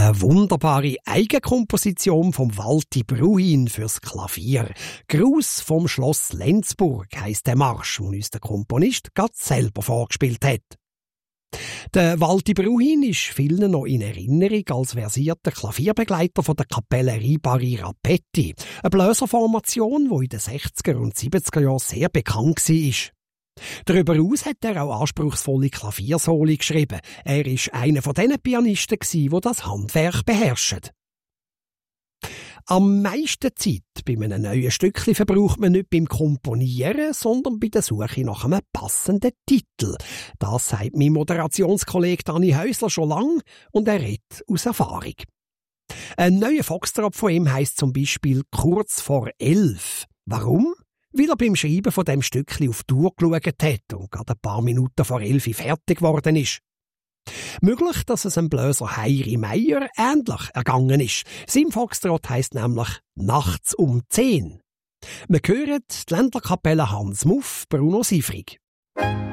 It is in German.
Eine wunderbare Eigenkomposition vom Walti Bruhin fürs Klavier. Gruß vom Schloss Lenzburg heisst der Marsch, den uns der Komponist gerade selber vorgespielt hat. Der Walti Bruhin ist vielen noch in Erinnerung als versierter Klavierbegleiter von der Kapelle Ribari Rapetti, eine Bläserformation, die in den 60er und 70er Jahren sehr bekannt war. Darüber hinaus hat er auch anspruchsvolle Klaviersoli geschrieben. Er war einer von diesen Pianisten, die das Handwerk beherrschen. Am meisten Zeit bei einem neuen Stückchen verbraucht man nicht beim Komponieren, sondern bei der Suche nach einem passenden Titel. Das sagt mein Moderationskollege Dani Häusler schon lange und er redet aus Erfahrung. Ein neuer Foxtrot von ihm heisst zum Beispiel «Kurz vor 11». Warum? Weil er beim Schreiben von dem Stückchen auf die Uhr geschaut hat und gerade ein paar Minuten vor 11 fertig geworden ist. Möglich, dass es dem Bläser Heiri Meier ähnlich ergangen ist. Sein Foxtrot heisst nämlich «Nachts um 10». Wir hören die Ländlerkapelle Hans Muff, Bruno Siefrig.